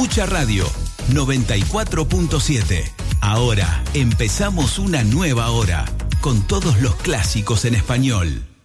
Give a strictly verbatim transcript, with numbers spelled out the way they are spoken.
Escucha Radio noventa y cuatro punto siete. Ahora empezamos una nueva hora con todos los clásicos en español.